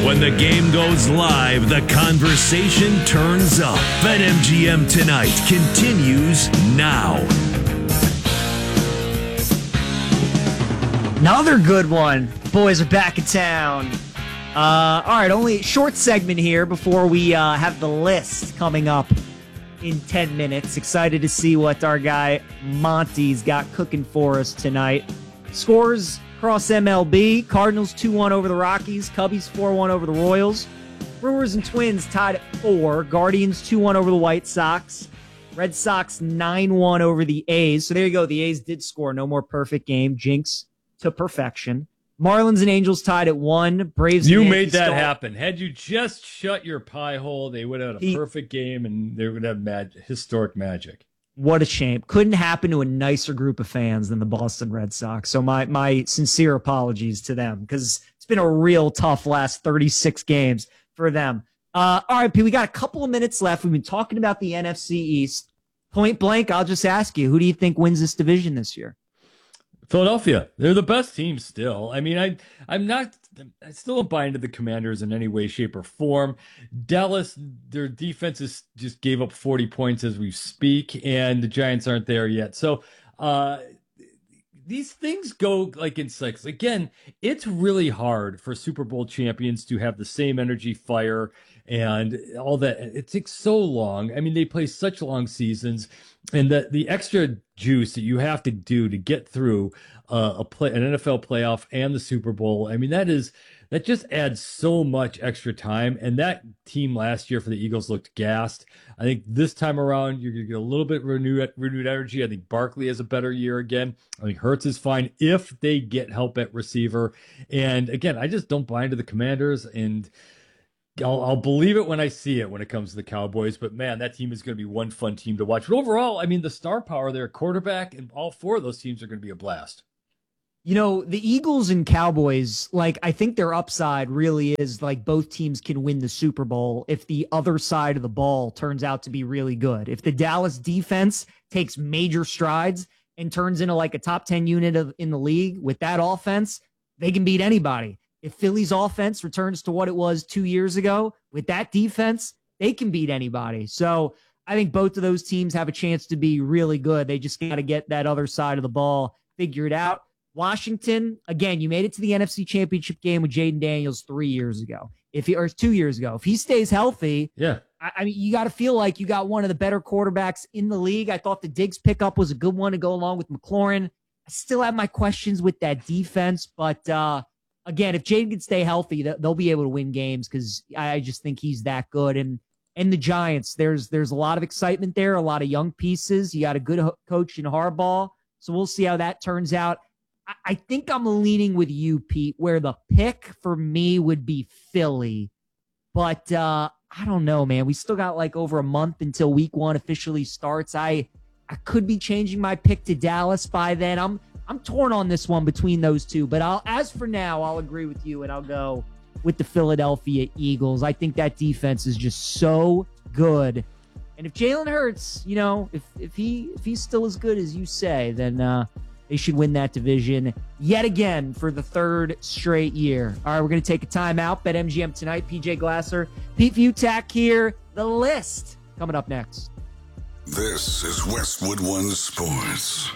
When the game goes live, the conversation turns up. BetMGM Tonight continues now. Another good one. Boys are back in town. All right, only a short segment here before we have the list coming up in 10 minutes. Excited to see what our guy Monty's got cooking for us tonight. Scores across MLB. Cardinals 2-1 over the Rockies. Cubbies 4-1 over the Royals. Brewers and Twins tied at 4. Guardians 2-1 over the White Sox. Red Sox 9-1 over the A's. So there you go. The A's did score. No more perfect game. Jinx to perfection. Marlins and Angels tied at 1. Braves. You made that happen. Had you just shut your pie hole, they would have had a perfect game, and they would have historic magic. What a shame. Couldn't happen to a nicer group of fans than the Boston Red Sox. So my sincere apologies to them, because it's been a real tough last 36 games for them. All right, P, we got a couple of minutes left. We've been talking about the NFC East. Point blank, I'll just ask you, who do you think wins this division this year? Philadelphia. They're the best team still. I mean, I still don't buy into the Commanders in any way, shape, or form. Dallas, their defense just gave up 40 points as we speak, and the Giants aren't there yet. So these things go like in cycles. Again, it's really hard for Super Bowl champions to have the same energy, fire, and all that. It takes so long. I mean, they play such long seasons, and the extra juice that you have to do to get through an NFL playoff and the Super Bowl. I mean, that just adds so much extra time. And that team last year for the Eagles looked gassed. I think this time around, you're going to get a little bit renewed energy. I think Barkley has a better year again. I think Hurts is fine if they get help at receiver. And again, I just don't buy into the Commanders, and I'll believe it when I see it when it comes to the Cowboys. But, man, that team is going to be one fun team to watch. But overall, I mean, the star power there, quarterback, and all four of those teams are going to be a blast. You know, the Eagles and Cowboys, I think their upside really is, both teams can win the Super Bowl if the other side of the ball turns out to be really good. If the Dallas defense takes major strides and turns into, a top 10 unit in the league with that offense, they can beat anybody. If Philly's offense returns to what it was 2 years ago with that defense, they can beat anybody. So I think both of those teams have a chance to be really good. They just got to get that other side of the ball figured out. Washington, again, you made it to the NFC Championship game with Jaden Daniels 3 years ago. Or 2 years ago. If he stays healthy, yeah. I mean, you got to feel like you got one of the better quarterbacks in the league. I thought the Diggs pickup was a good one to go along with McLaurin. I still have my questions with that defense, but again, if Jaden can stay healthy, they'll be able to win games, because I just think he's that good. And the Giants, there's a lot of excitement there, a lot of young pieces. You got a good coach in Harbaugh, so we'll see how that turns out. I think I'm leaning with you, Pete, where the pick for me would be Philly. But I don't know, man. We still got over a month until week 1 officially starts. I could be changing my pick to Dallas by then. I'm torn on this one between those two. But as for now, I'll agree with you, and I'll go with the Philadelphia Eagles. I think that defense is just so good. And if Jalen Hurts, if he's still as good as you say, then they should win that division yet again for the 3rd straight year. All right, we're going to take a timeout. BetMGM Tonight, PJ Glasser, Pete Vutak here. The list coming up next. This is Westwood One Sports.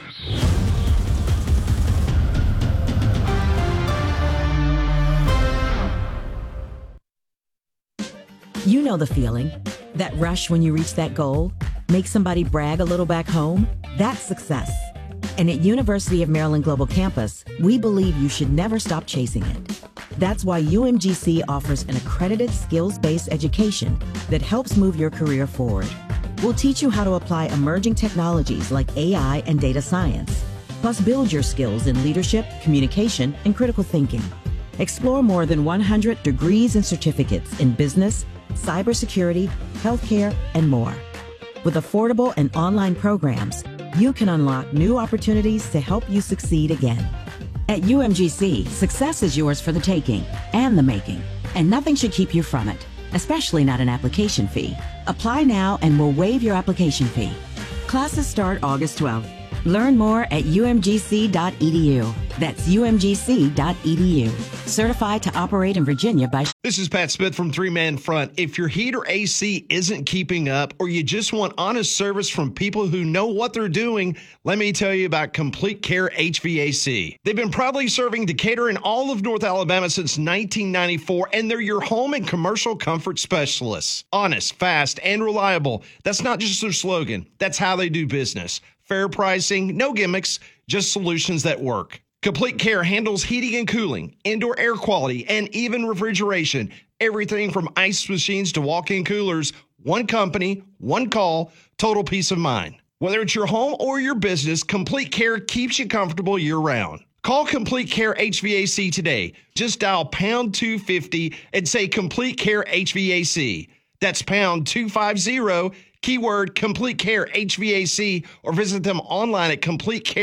You know the feeling. That rush when you reach that goal, make somebody brag a little back home. That's success. And at University of Maryland Global Campus, we believe you should never stop chasing it. That's why UMGC offers an accredited skills-based education that helps move your career forward. We'll teach you how to apply emerging technologies like AI and data science, plus build your skills in leadership, communication, and critical thinking. Explore more than 100 degrees and certificates in business, cybersecurity, healthcare, and more. With affordable and online programs, you can unlock new opportunities to help you succeed again. At UMGC, success is yours for the taking and the making, and nothing should keep you from it, especially not an application fee. Apply now and we'll waive your application fee. Classes start August 12th. Learn more at umgc.edu. That's umgc.edu. Certified to operate in Virginia by... This is Pat Smith from Three Man Front. If your heat or AC isn't keeping up, or you just want honest service from people who know what they're doing, let me tell you about Complete Care HVAC. They've been proudly serving Decatur and all of North Alabama since 1994, and they're your home and commercial comfort specialists. Honest, fast, and reliable. That's not just their slogan. That's how they do business. Fair pricing, no gimmicks, just solutions that work. Complete Care handles heating and cooling, indoor air quality, and even refrigeration. Everything from ice machines to walk-in coolers. One company, one call, total peace of mind. Whether it's your home or your business, Complete Care keeps you comfortable year-round. Call Complete Care HVAC today. Just dial pound 250 and say Complete Care HVAC. That's pound 250, keyword Complete Care HVAC, or visit them online at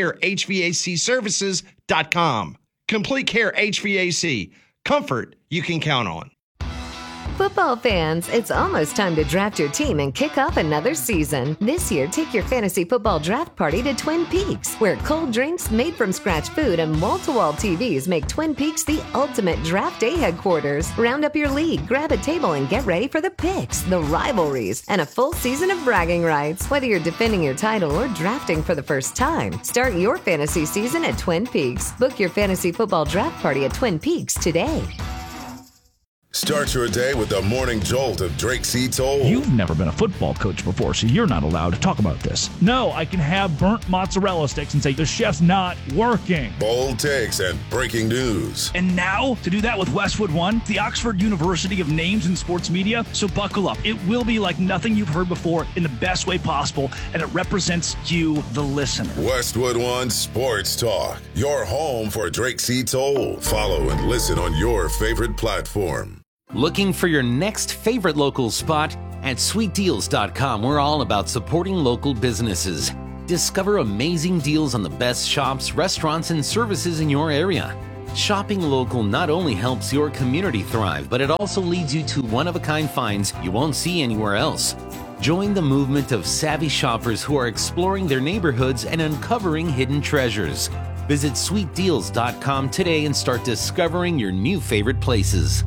CompleteCareHVACservices.com. Complete Care HVAC. Comfort you can count on. Football fans, it's almost time to draft your team and kick off another season. This year, take your fantasy football draft party to Twin Peaks, where cold drinks, made from scratch food, and wall-to-wall TVs make Twin Peaks the ultimate draft day headquarters. Round up your league, grab a table, and get ready for the picks, the rivalries, and a full season of bragging rights. Whether you're defending your title or drafting for the first time, start your fantasy season at Twin Peaks. Book your fantasy football draft party at Twin Peaks today. Start your day with the morning jolt of Drake C. Toll. You've never been a football coach before, so you're not allowed to talk about this. No, I can have burnt mozzarella sticks and say the chef's not working. Bold takes and breaking news. And now, to do that with Westwood One, the Oxford University of names in sports media. So buckle up. It will be like nothing you've heard before in the best way possible, and it represents you, the listener. Westwood One Sports Talk, your home for Drake C. Toll. Follow and listen on your favorite platform. Looking for your next favorite local spot? At sweetdeals.com, we're all about supporting local businesses. Discover amazing deals on the best shops, restaurants, and services in your area. Shopping local not only helps your community thrive, but it also leads you to one-of-a-kind finds you won't see anywhere else. Join the movement of savvy shoppers who are exploring their neighborhoods and uncovering hidden treasures. Visit sweetdeals.com today and start discovering your new favorite places.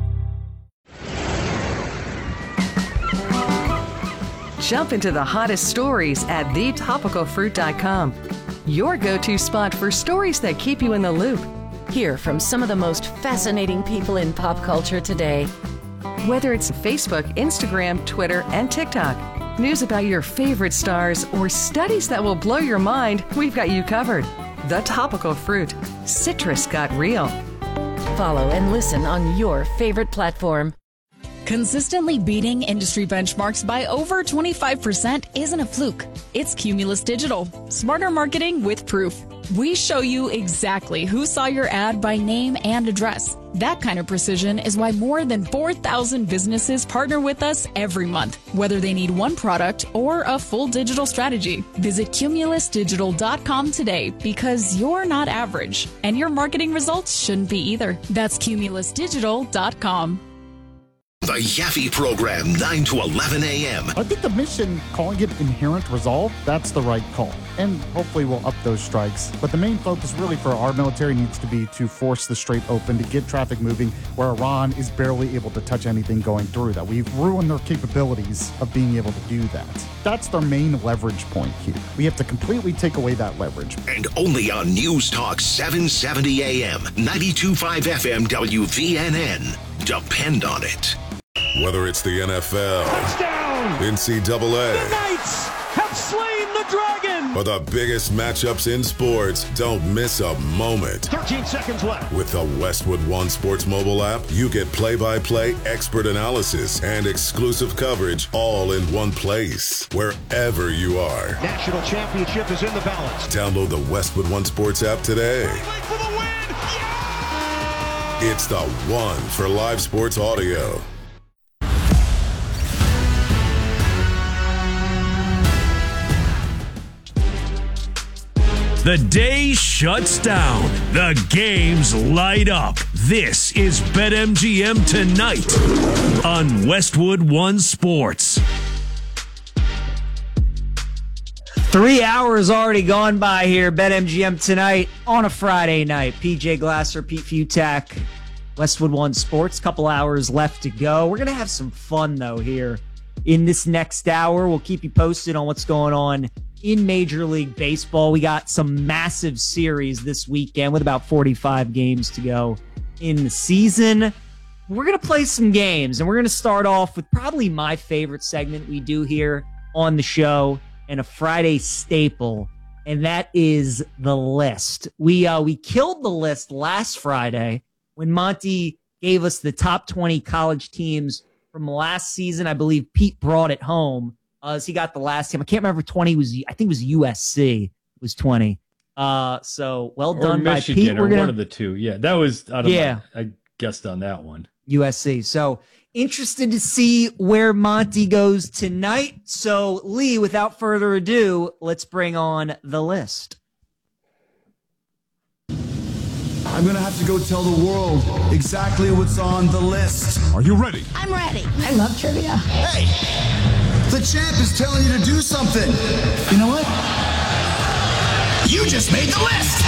Jump into the hottest stories at thetopicalfruit.com. Your go-to spot for stories that keep you in the loop. Hear from some of the most fascinating people in pop culture today. Whether it's Facebook, Instagram, Twitter, and TikTok, news about your favorite stars, or studies that will blow your mind, we've got you covered. The Topical Fruit. Citrus got real. Follow and listen on your favorite platform. Consistently beating industry benchmarks by over 25% isn't a fluke. It's Cumulus Digital. Smarter marketing with proof. We show you exactly who saw your ad by name and address. That kind of precision is why more than 4,000 businesses partner with us every month, whether they need one product or a full digital strategy. Visit cumulusdigital.com today, because you're not average, and your marketing results shouldn't be either. That's cumulusdigital.com. The Yaffe Program, 9 to 11 a.m. I think the mission, calling it Inherent Resolve, that's the right call. And hopefully we'll up those strikes. But the main focus really for our military needs to be to force the Strait open, to get traffic moving where Iran is barely able to touch anything going through that. We've ruined their capabilities of being able to do that. That's their main leverage point here. We have to completely take away that leverage. And only on News Talk 770 AM, 92.5 FM WVNN. Depend on it. Whether it's the NFL, touchdown, NCAA, the Knights have slain the dragon, or the biggest matchups in sports, don't miss a moment. 13 seconds left. With the Westwood One Sports mobile app, you get play-by-play expert analysis and exclusive coverage all in one place, wherever you are. National championship is in the balance. Download the Westwood One Sports app today. For the win. Yeah! It's the one for live sports audio. The day shuts down. The games light up. This is BetMGM Tonight on Westwood One Sports. 3 hours already gone by here. BetMGM tonight on a Friday night. PJ Glasser, Pete Futak, Westwood One Sports. Couple hours left to go. We're going to have some fun, though, here in this next hour. We'll keep you posted on what's going on in Major League Baseball. We got some massive series this weekend with about 45 games to go in the season. We're going to play some games, and we're going to start off with probably my favorite segment we do here on the show, and a Friday staple, and that is the list. We killed the list last Friday when Monty gave us the top 20 college teams from last season. I believe Pete brought it home as he got the last team. I can't remember if 20 was, I think it was USC was 20. So well done by Michigan, Pete. or one of the two. Yeah, that was I guessed on that one. USC. So interested to see where Monty goes tonight. So, Lee, without further ado, let's bring on the list. I'm going to have to go tell the world exactly what's on the list. Are you ready? I'm ready. I love trivia. Hey, the champ is telling you to do something. You know what? You just made the list.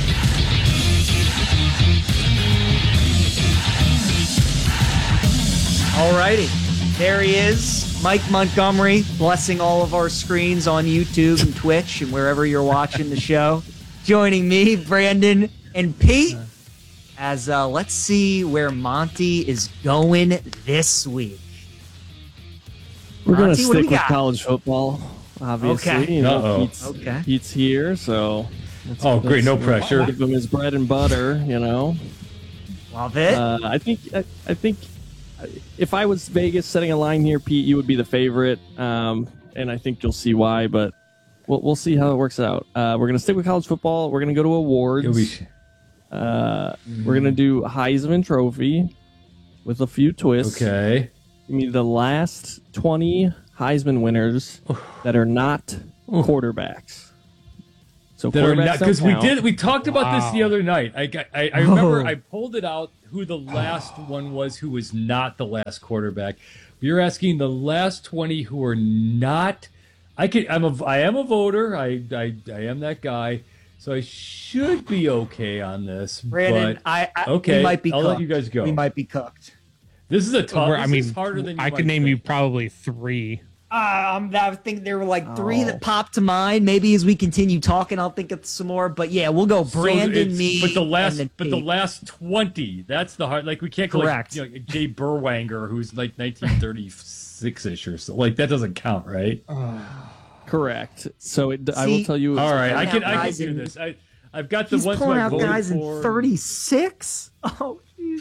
Alrighty, there he is, Mike Montgomery, blessing all of our screens on YouTube and Twitch and wherever you're watching the show. Joining me, Brandon and Pete, as let's see where Monty is going this week. We're going to stick with college football, obviously. Okay. You know, Pete's here, so... Great, no pressure. Give him his bread and butter, you know. Love it. I think if I was Vegas setting a line here, Pete, you would be the favorite, and I think you'll see why. But we'll see how it works out. We're gonna stick with college football. We're gonna go to awards. We're gonna do Heisman Trophy with a few twists. Okay. Give me the last 20 Heisman winners that are not quarterbacks. So because we talked about this the other night. I remember I pulled it out who the last one was who was not the last quarterback. You're asking the last 20 who are not. I am a voter. I am that guy. So I should be okay on this. Brandon, but, we might be I'll cooked. let you guys go. We might be cooked. This is a tough. This is harder than you I could name you probably 3. I think there were like 3 that popped to mind. Maybe as we continue talking, I'll think of some more. But yeah, we'll go Brandon, me, but the last, and then but Pete. the last 20. That's the hard. Like we can't go Correct. like Jay Burwanger, who's like 1936ish or so. Like that doesn't count, right? Correct. So I will tell you. All right, I can do this. I've got the He's ones pulling I out voted guys for. in 36. Oh,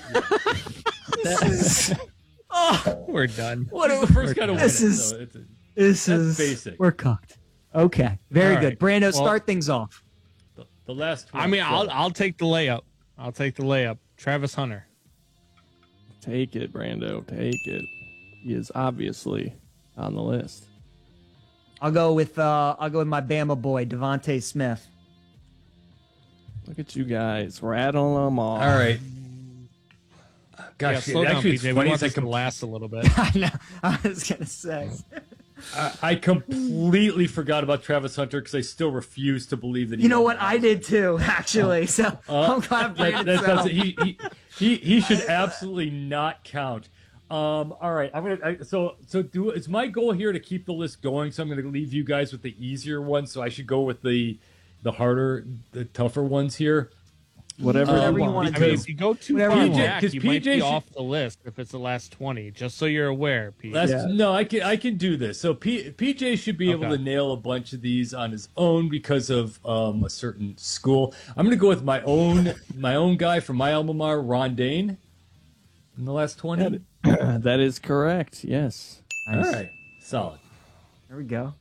Jesus. Oh, we're done. What He's the first guy to win it, This so is that's basic. We're cooked. Okay, very All good. right. Brando, Well, start things off. The last. I mean, I'll take the layup. I'll take the layup. Travis Hunter. Take it, Brando. Take it. He is obviously on the list. I'll go with my Bama boy, Devontae Smith. Look at you guys. Rattling them all. All right. Gosh, yeah, slow down, actually, PJ. it's We funny want as this to last a little bit. I know. I was gonna say. I completely forgot about Travis Hunter because I still refuse to believe that. You know what? I did too, actually. So I'm glad Brandon. He should absolutely not count. All right, it's my goal here to keep the list going. So I'm going to leave you guys with the easier ones. So I should go with the harder, the tougher ones here. Whatever you want to do. If you go too far back, you might be off the list if it's the last 20. Just so you're aware, Pete. No, I can do this. So PJ should be able to nail a bunch of these on his own because of a certain school. I'm going to go with my own guy from my alma mater, Ron Dane, in the last 20. That is correct. Yes. Nice. All right, solid. There we go.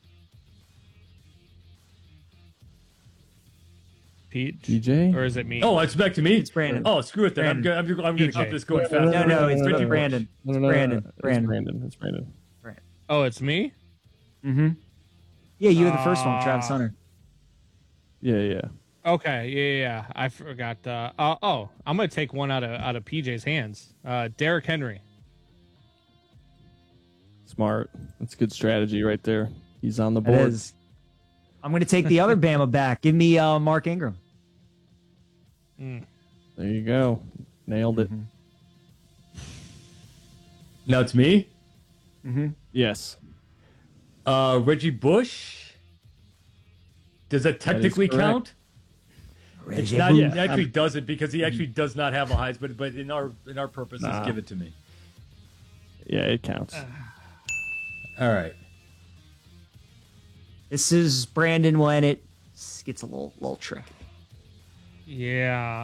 Pete, DJ, or is it me? Oh, it's back to me. It's Brandon. Oh, screw it then. I'm going to count this going fast. No, it's Brandon. No, Brandon. It's Brandon. Oh, it's me? Mm-hmm. Yeah, you were the first one, Travis Hunter. Yeah. Okay, yeah. I forgot. I'm going to take one out of PJ's hands. Derrick Henry. Smart. That's good strategy right there. He's on the board. I'm going to take the other Bama back. Give me Mark Ingram. There you go. Nailed it. Now it's me? Yes. Reggie Bush? Does that technically count? It's not, it actually doesn't, because he actually does not have a Heisman, but in our purposes, give it to me. Yeah, it counts. All right. This is Brandon when it gets a little tricky. Yeah.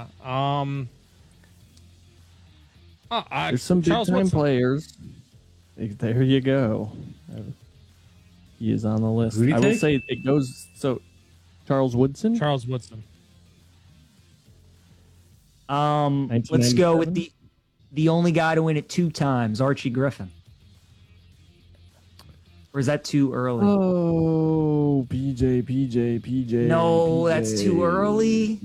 There's some Charles big-time Woodson. players. There you go. He is on the list. Who do you I will take? say it goes... So, Charles Woodson? Charles Woodson. Let's go with the only guy to win it 2 times, Archie Griffin. Or is that too early? Oh, PJ. No, that's too early.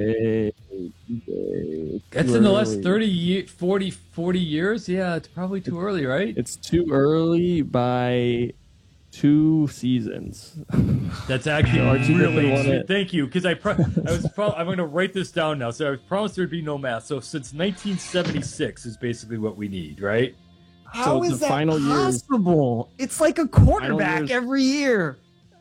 That's in the last 40 years? Yeah, it's probably too early, right? It's too early by 2 seasons. That's actually Archie Griffin really won interesting. it. Thank you, because I'm going to write this down now. So I promised there'd be no math. So since 1976 is basically what we need, right? How it's is the that final years. possible? It's like a quarterback years. every year.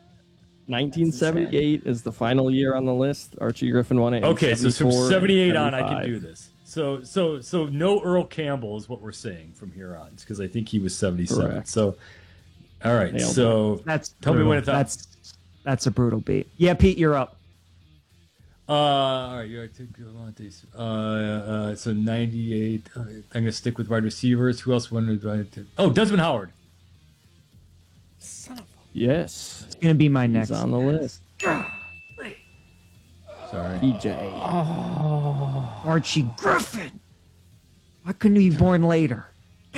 1978 is the final year on the list. Archie Griffin won it. in Okay, so from 74 78 and on, I can 75. do this. So no Earl Campbell is what we're saying from here on, because I think he was 77. Correct. So, all right. Nailed So tell me when it's up. That's a brutal beat. Yeah, Pete, you're up. All right, you're so 98. I'm gonna stick with wide receivers. Who else wanted to? Oh, Desmond Howard. Yes. It's gonna be my next. He's on the list. Sorry. PJ. Archie Griffin. Why couldn't he be born later?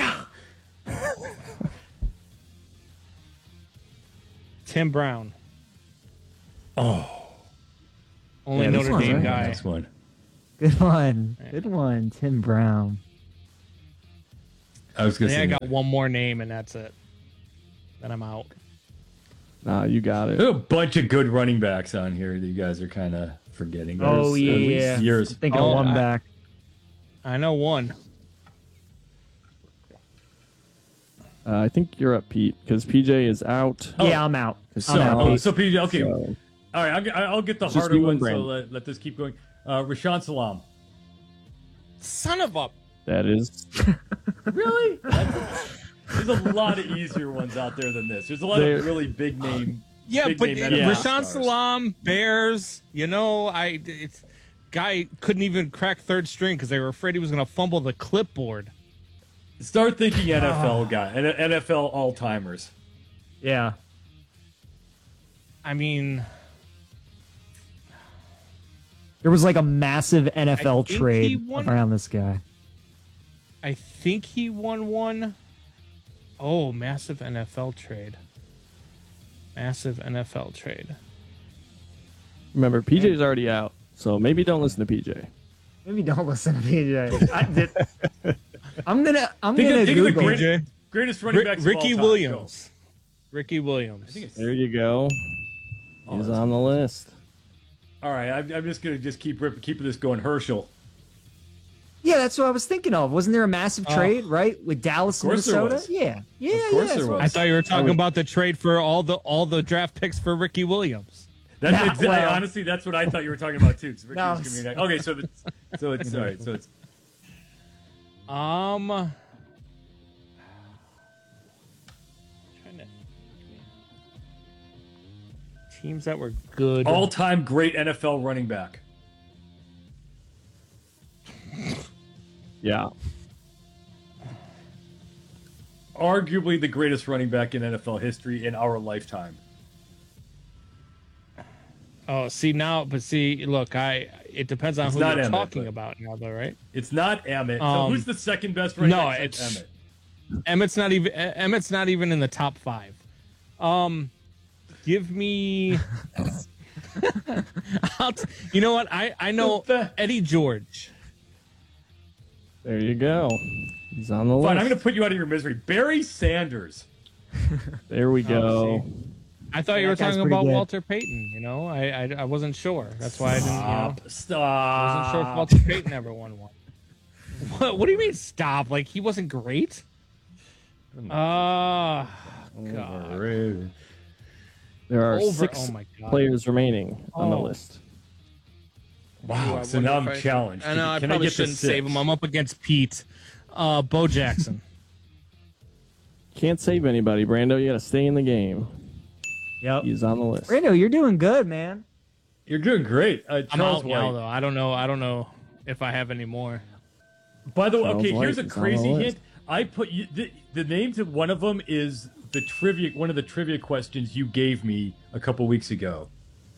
Tim Brown. Oh. Only Yeah, Notre Dame guy. Next one. Good one, Tim Brown. I was gonna I say. think I got one more name and that's it. Then I'm out. Nah, you got it. There are a bunch of good running backs on here that you guys are kind of forgetting. Oh, There's at least yeah. years. I think of one back. I know one. I think you're up, Pete, because PJ is out. Yeah, I'm out. So, I'm out, Pete. so PJ, okay. So- All right, I'll get the It's just harder you one, and so Brandon. let this keep going. Rashawn Salam. Son of a. That is. Really? There's a lot of easier ones out there than this. There's a lot of really big name. Yeah, big but name NFL Rashawn stars. Salam, Bears. It's guy couldn't even crack third string because they were afraid he was going to fumble the clipboard. Start thinking NFL guy, NFL all timers. Yeah. I mean, There was like a massive I NFL think he trade won- around this guy. I think he won one. Oh, massive NFL trade. Massive NFL trade. Remember, PJ's already out, so maybe don't listen to PJ. Maybe don't listen to PJ. I'm gonna Think of the Google. greatest running backs Ricky of all time. Williams. Ricky Williams. There you go. He's on the list. All right, I'm just gonna keep this going. Herschel. Yeah, that's what I was thinking of. Wasn't there a massive trade, right, with Dallas and course there Minnesota? was. Yeah, Of course there that's what was. I thought you were talking about the trade for all the draft picks for Ricky Williams. That's Nah, well- honestly, that's what I thought you were talking about too. 'Cause Ricky No, was giving me that. Okay, so it's all right. So it's Trying to teams that were good. all-time great NFL running back. Yeah. Arguably the greatest running back in NFL history in our lifetime. Oh, look, it depends on It's who not you're Emmett, talking but- about now, though, right? It's not Emmett. So who's the second best running no, back? it's Emmett. Emmett's not even in the top 5. Give me. You know what? I know Eddie George. There you go. He's on the list. Fine, I'm going to put you out of your misery. Barry Sanders. There we go. I thought you were talking about Walter Payton. You know, I wasn't sure. That's why I didn't. Stop. I wasn't sure if Walter Payton ever won one. What do you mean stop? Like he wasn't great? God. Overrated. There are 6 players remaining on the list. Wow, so now I'm challenged. I know, I probably shouldn't save him. I'm up against Pete. Bo Jackson. Can't save anybody, Brando. You got to stay in the game. Yep. He's on the list. Brando, you're doing good, man. You're doing great. I'm Charles out White. now, though. I don't know if I have any more. By the way, Charles okay, White here's a is on crazy the list. hint. I put the name to one of them is the trivia. One of the trivia questions you gave me a couple weeks ago.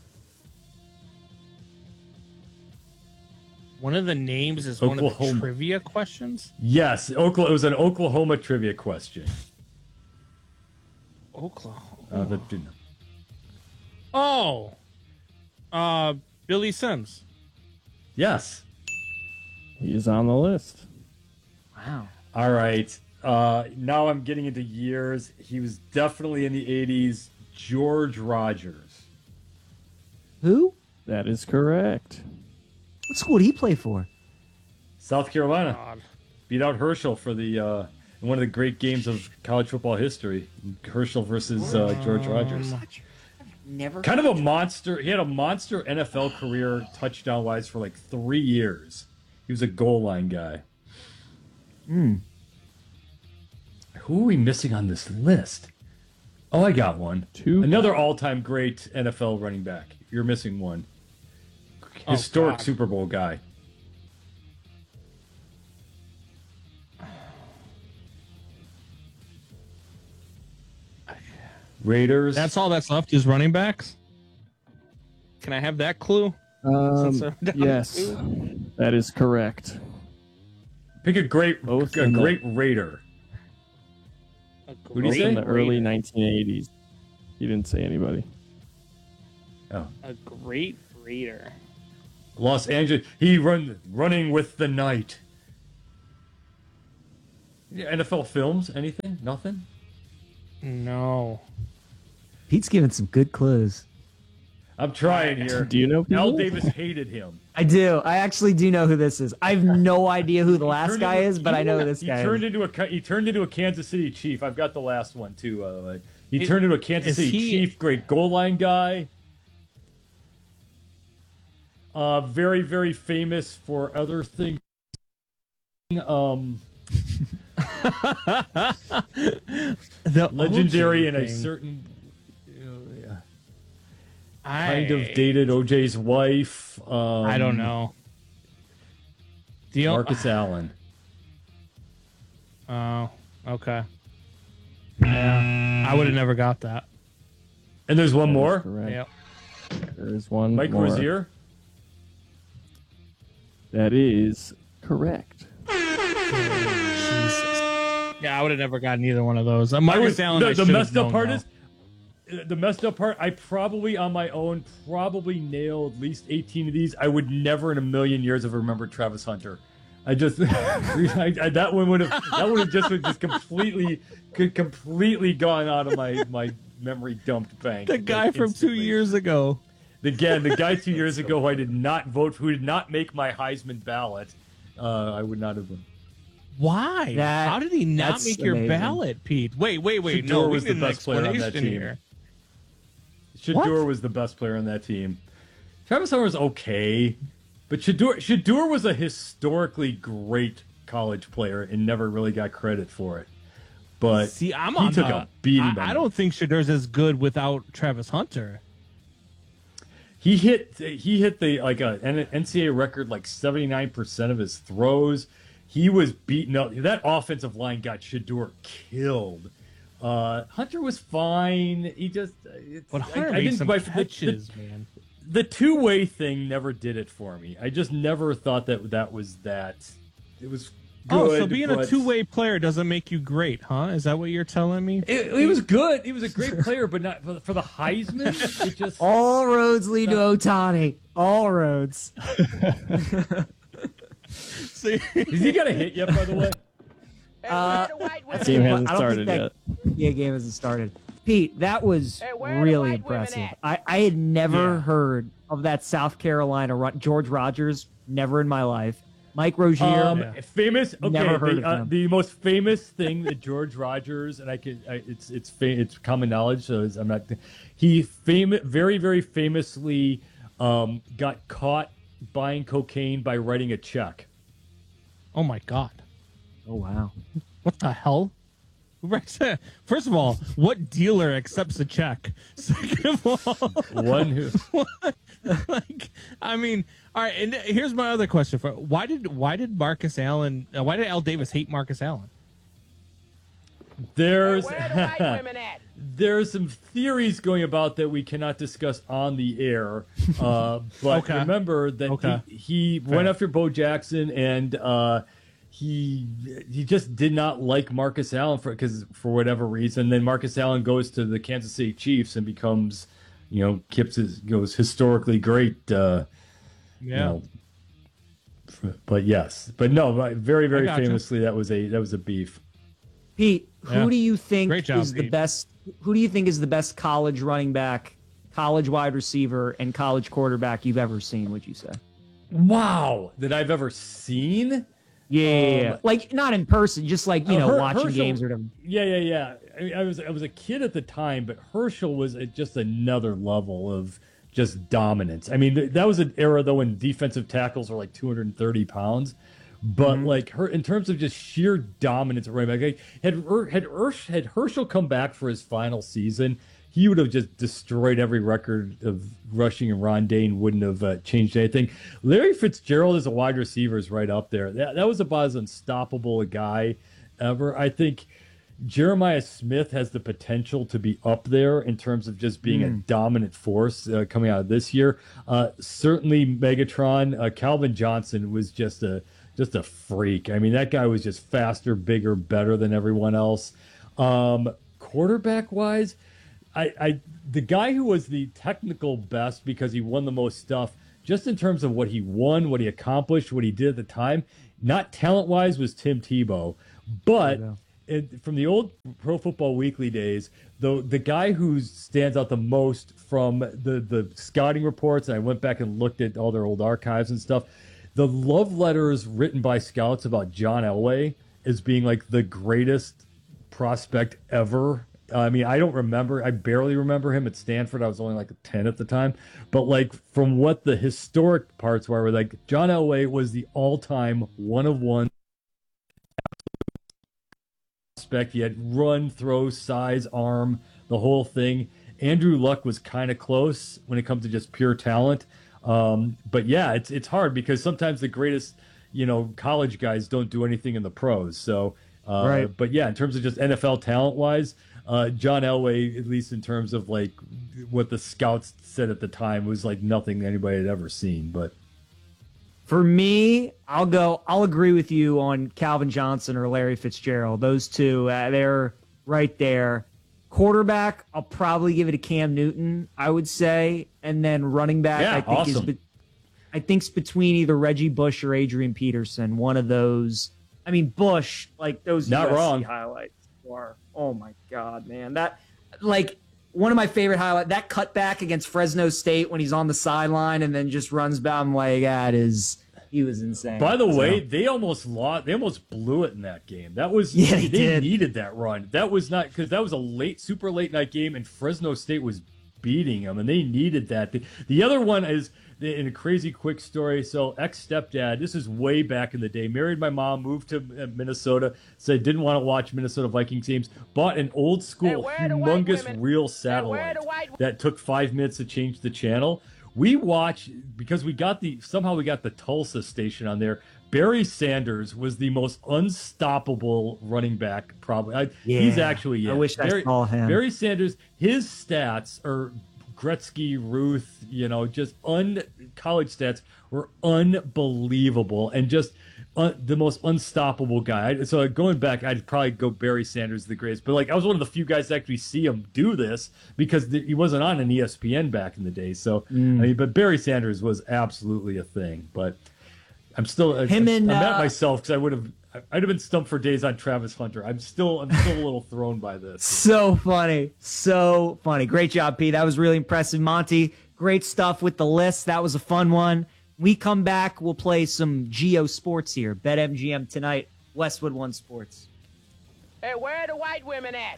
One of the names is one of the trivia questions? Yes, it was an Oklahoma trivia question. Oklahoma. Billy Sims. Yes. He's on the list. Wow. All right. Now I'm getting into years. He was definitely in the 80s. George Rogers. Who? That is correct. What school did he play for? South Carolina. Beat out Herschel for the one of the great games of college football history. Herschel versus George Rogers. Never. Kind of a monster. He had a monster NFL career touchdown-wise for like 3 years. He was a goal line guy. Who are we missing on this list? Oh, I got one. Another all-time great NFL running back. You're missing one. Historic Super Bowl guy. Raiders. That's all that's left is running backs? Can I have that clue? Yes, that is correct. Pick a great Raider. Who did he say? In the early 1980s. He didn't say anybody. Oh. A great Raider. Los Angeles. He running with the night. Yeah, NFL films? Anything? Nothing? No. Pete's giving some good clues. I'm trying here. Do you know people? Al Davis hated him. I do. I actually do know who this is. I have no idea who the last guy is, but I know who this guy He turned into a Kansas City Chief. I've got the last one too, by the way. He turned into a Kansas City Chief, great goal line guy. Very, very famous for other things. Legendary in a certain kind of dated OJ's wife. I don't know. Marcus Allen. Oh, okay. Yeah, I would have never got that. And there's one more. Yep. There is one Mike more. Rozier. That is correct. Yeah, I would have never gotten either one of those. Marcus Allen. The messed up part is, the messed up part. I probably on my own nailed at least 18 of these. I would never in a million years have remembered Travis Hunter. I just that one would have just completely gone out of my memory dumped bank. The guy from 2 years ago. The guy 2 years ago who I did not vote for, who did not make my Heisman ballot. I would not have been. Why? How did he not make your ballot, Pete? Wait. Shador No, was the best player on that team. Here. Shador was the best player on that team. Travis Hunter was okay, but Shador was a historically great college player and never really got credit for it. But see, he took a beating. I don't think Shador's as good without Travis Hunter. He hit the like an NCAA record like 79% of his throws. He was beaten up. That offensive line got Shador killed. Hunter was fine. He just but Hunter made some catches, man. The two-way thing never did it for me. I just never thought that was that. It was good. So being a two-way player doesn't make you great, huh? Is that what you're telling me? It was good. He was a great player, but not for the Heisman. It just all roads lead to Ohtani. All roads. Has he got a hit yet, by the way? Game hasn't started yet. Yeah, game hasn't started. Pete, that was really impressive. I had never heard of that South Carolina run. George Rogers, never in my life. Mike Rozier, famous. Okay, never heard of him. The most famous thing that George Rogers, and it's common knowledge, so I'm not. He very very famously got caught buying cocaine by writing a check. Oh my God! Oh wow! What the hell? First of all, what dealer accepts a check? Second of all, one who. I mean, all right. And here's my other question: why did Marcus Allen? Why did Al Davis hate Marcus Allen? There's there's some theories going about that we cannot discuss on the air. But remember that he went after Bo Jackson and. He just did not like Marcus Allen for whatever reason. Then Marcus Allen goes to the Kansas City Chiefs and becomes, goes historically great. But very very famously that was a beef. Pete, who do you think is the best? Who do you think is the best college running back, college wide receiver, and college quarterback you've ever seen? Would you say? Wow, that I've ever seen. Yeah, like not in person, just like watching Herschel, games or whatever. Yeah. I mean, I was a kid at the time, but Herschel was at just another level of just dominance. I mean, that was an era though when defensive tackles were like 230 pounds, but in terms of just sheer dominance at running back, had Herschel come back for his final season, he would have just destroyed every record of rushing, and Ron Dane wouldn't have changed anything. Larry Fitzgerald as a wide receiver is right up there. That was about as unstoppable a guy ever. I think Jeremiah Smith has the potential to be up there in terms of just being a dominant force coming out of this year. Certainly Megatron, Calvin Johnson was just a freak. I mean, that guy was just faster, bigger, better than everyone else. Quarterback-wise, the guy who was the technical best because he won the most stuff, just in terms of what he won, what he accomplished, what he did at the time, not talent-wise, was Tim Tebow. But from the old Pro Football Weekly days, the guy who stands out the most from the scouting reports, and I went back and looked at all their old archives and stuff, the love letters written by scouts about John Elway as being like the greatest prospect ever. I mean, I barely remember him at Stanford. I was only like 10 at the time. But like from what the historic parts were like John Elway was the all-time one-of-one prospect. He had run, throw, size, arm, the whole thing. Andrew Luck was kind of close when it comes to just pure talent. But yeah, it's hard because sometimes the greatest, college guys don't do anything in the pros. So, but yeah, in terms of just NFL talent-wise, John Elway, at least in terms of like what the scouts said at the time, was like nothing anybody had ever seen. But for me, I'll agree with you on Calvin Johnson or Larry Fitzgerald. Those two, they're right there. Quarterback, I'll probably give it to Cam Newton, I would say, and then running back, I think it's between either Reggie Bush or Adrian Peterson. One of those. I mean, Bush, like those not USC wrong highlights are. Oh my God, man! That like one of my favorite highlights. That cutback against Fresno State when he's on the sideline and then just runs back. I'm like, he was insane. By the way, they almost lost. They almost blew it in that game. That was they needed that run. That was not because that was a super late night game, and Fresno State was beating them, and they needed that. The other one is in a crazy quick story. So ex-stepdad, this is way back in the day, married my mom, moved to Minnesota, said didn't want to watch Minnesota Vikings games, bought an old school humongous reel satellite that took 5 minutes to change the channel. We watched, because we got the Tulsa station on there. Barry Sanders was the most unstoppable running back, probably. He's actually, I wish I saw him. Barry Sanders, his stats are Gretzky, Ruth, just college stats were unbelievable and just the most unstoppable guy. So going back, I'd probably go Barry Sanders the greatest. But I was one of the few guys to actually see him do this because he wasn't on an ESPN back in the day. So, but Barry Sanders was absolutely a thing. But I'm still I'm mad at myself because I'd have been stumped for days on Travis Hunter. I'm still a little thrown by this. So funny. So funny. Great job, Pete. That was really impressive. Monty, great stuff with the list. That was a fun one. We come back, we'll play some Geo Sports here. BetMGM tonight, Westwood One Sports. Hey, where are the white women at?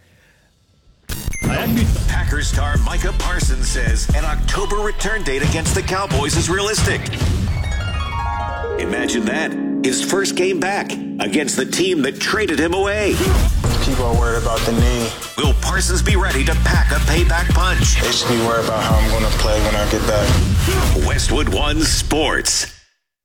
Packers star Micah Parsons says an October return date against the Cowboys is realistic. Imagine that. His first game back against the team that traded him away. People are worried about the knee. Will Parsons be ready to pack a payback punch? They should be worried about how I'm going to play when I get back. Westwood One Sports.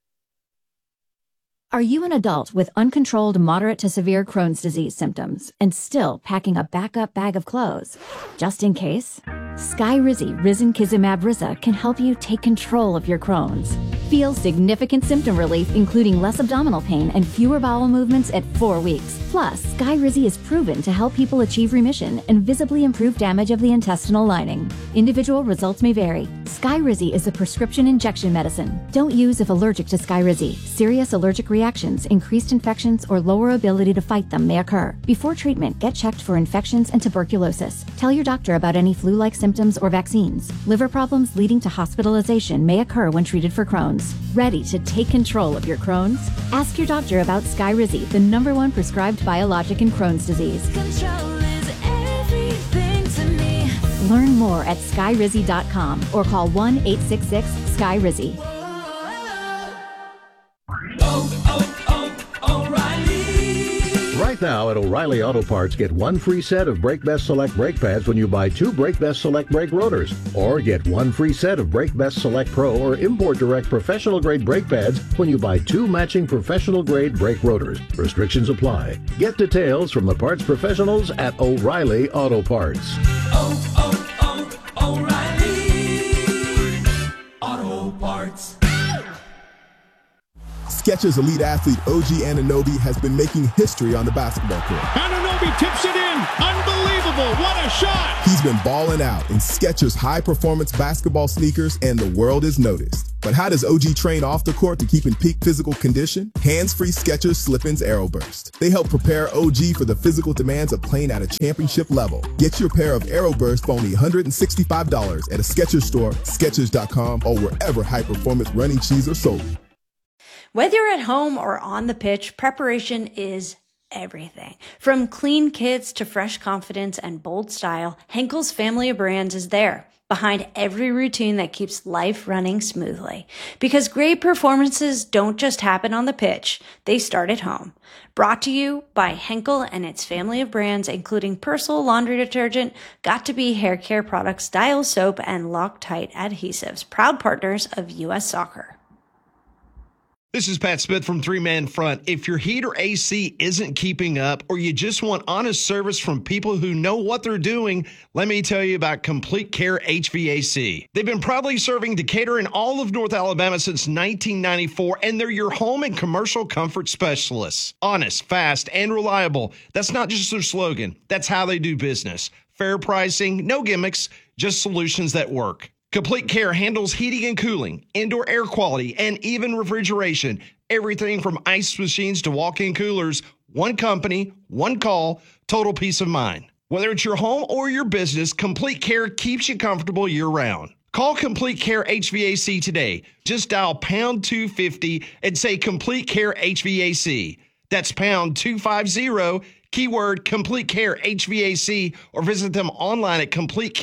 Are you an adult with uncontrolled moderate to severe Crohn's disease symptoms and still packing a backup bag of clothes? Just in case? Skyrizi Risankizumab Riza can help you take control of your Crohn's. Feel significant symptom relief, including less abdominal pain and fewer bowel movements at 4 weeks. Plus, Skyrizi is proven to help people achieve remission and visibly improve damage of the intestinal lining. Individual results may vary. Skyrizi is a prescription injection medicine. Don't use if allergic to Skyrizi. Serious allergic reactions, increased infections, or lower ability to fight them may occur. Before treatment, get checked for infections and tuberculosis. Tell your doctor about any flu-like symptoms or vaccines. Liver problems leading to hospitalization may occur when treated for Crohn's. Ready to take control of your Crohn's? Ask your doctor about Skyrizi, the #1 prescribed biologic in Crohn's disease. Control is everything to me. Learn more at skyrizi.com or call 1-866-SKYRIZI. Right now at O'Reilly Auto Parts, get one free set of Brake Best Select brake pads when you buy 2 Brake Best Select brake rotors. Or get one free set of Brake Best Select Pro or Import Direct professional grade brake pads when you buy 2 matching professional grade brake rotors. Restrictions apply. Get details from the parts professionals at O'Reilly Auto Parts. O'Reilly Auto Parts. Skechers elite athlete OG Anunoby has been making history on the basketball court. Anunoby tips it in. Unbelievable. What a shot. He's been balling out in Skechers high-performance basketball sneakers, and the world has noticed. But how does OG train off the court to keep in peak physical condition? Hands-free Skechers Slip-ins Aeroburst. They help prepare OG for the physical demands of playing at a championship level. Get your pair of Aeroburst for only $165 at a Skechers store, Skechers.com, or wherever high-performance running shoes are sold. Whether you're at home or on the pitch, preparation is everything. From clean kits to fresh confidence and bold style, Henkel's family of brands is there, behind every routine that keeps life running smoothly. Because great performances don't just happen on the pitch, they start at home. Brought to you by Henkel and its family of brands, including Persil laundry detergent, Got2b hair care products, Dial soap, and Loctite adhesives, proud partners of U.S. Soccer. This is Pat Smith from Three Man Front. If your heat or AC isn't keeping up, or you just want honest service from people who know what they're doing, let me tell you about Complete Care HVAC. They've been proudly serving Decatur and all of North Alabama since 1994, and they're your home and commercial comfort specialists. Honest, fast, and reliable. That's not just their slogan. That's how they do business. Fair pricing, no gimmicks, just solutions that work. Complete Care handles heating and cooling, indoor air quality, and even refrigeration. Everything from ice machines to walk-in coolers. One company, one call, total peace of mind. Whether it's your home or your business, Complete Care keeps you comfortable year-round. Call Complete Care HVAC today. Just dial pound 250 and say Complete Care HVAC. That's pound 250, keyword Complete Care HVAC, or visit them online at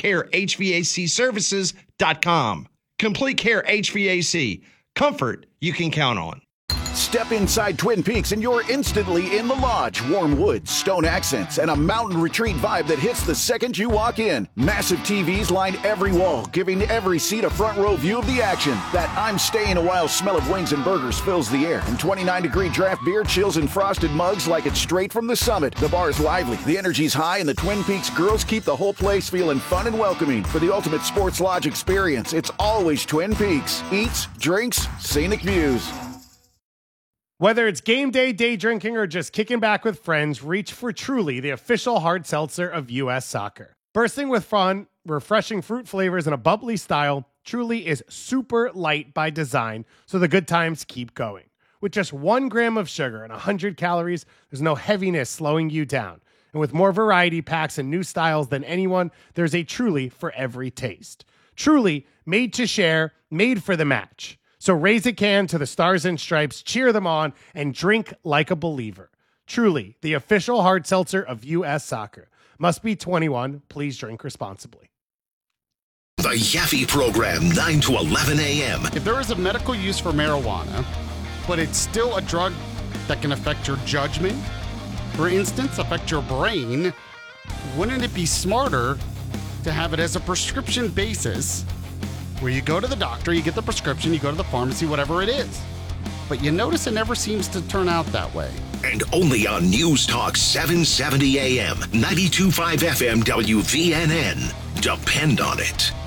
CompleteCareHVACServices.com. Complete Care HVAC. Comfort you can count on. Step inside Twin Peaks and you're instantly in the lodge. Warm woods, stone accents, and a mountain retreat vibe that hits the second you walk in. Massive TVs line every wall, giving every seat a front row view of the action. That I'm staying a while smell of wings and burgers fills the air. And 29-degree draft beer chills in frosted mugs like it's straight from the summit. The bar's lively, the energy's high, and the Twin Peaks girls keep the whole place feeling fun and welcoming. For the ultimate sports lodge experience, it's always Twin Peaks. Eats, drinks, scenic views. Whether it's game day, day drinking, or just kicking back with friends, reach for Truly, the official hard seltzer of U.S. Soccer. Bursting with fun, refreshing fruit flavors, and a bubbly style, Truly is super light by design, so the good times keep going. With just 1 gram of sugar and 100 calories, there's no heaviness slowing you down. And with more variety packs and new styles than anyone, there's a Truly for every taste. Truly, made to share, made for the match. So raise a can to the Stars and Stripes, cheer them on, and drink like a believer. Truly, the official hard seltzer of U.S. Soccer. Must be 21. Please drink responsibly. The Yaffe Program, 9 to 11 a.m. If there is a medical use for marijuana, but it's still a drug that can affect your judgment, for instance, affect your brain, wouldn't it be smarter to have it as a prescription basis where you go to the doctor, you get the prescription, you go to the pharmacy, whatever it is. But you notice it never seems to turn out that way. And only on News Talk 770 AM, 92.5 FM WVNN. Depend on it.